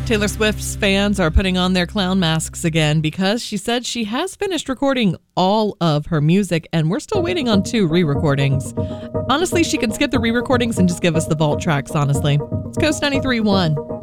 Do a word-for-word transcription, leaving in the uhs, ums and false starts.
Taylor Swift's fans are putting on their clown masks again because she said she has finished recording all of her music and we're still waiting on two re-recordings. Honestly, she can skip the re-recordings and just give us the vault tracks, honestly. It's Coast ninety-three point one.